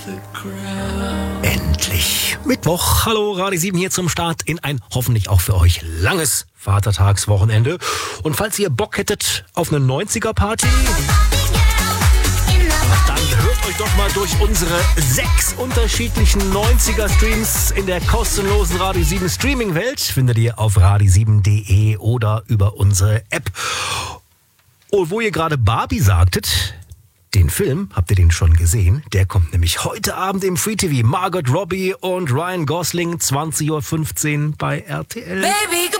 Endlich Mittwoch. Hallo, Radio 7 hier zum Start in ein hoffentlich auch für euch langes Vatertagswochenende. Und falls ihr Bock hättet auf eine 90er-Party, dann hört euch doch mal durch unsere 6 unterschiedlichen 90er-Streams in der kostenlosen Radio 7 Streaming-Welt. Findet ihr auf radio7.de oder über unsere App. Und wo ihr gerade Barbie sagtet, den Film, habt ihr den schon gesehen? Der kommt nämlich heute Abend im Free TV. Margot Robbie und Ryan Gosling, 20.15 Uhr bei RTL. Baby,